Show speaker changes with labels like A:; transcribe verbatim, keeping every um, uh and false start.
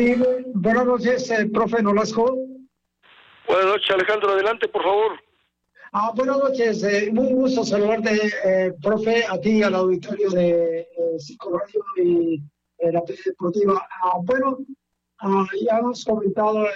A: Sí, buenas noches, eh, profe Nolasco.
B: Buenas noches, Alejandro, adelante, por favor.
A: Ah, buenas noches, eh, muy gusto saludarte, eh, profe, a ti, al auditorio de eh, Psicología y eh, la Deportiva. Ah, bueno, ah, ya hemos comentado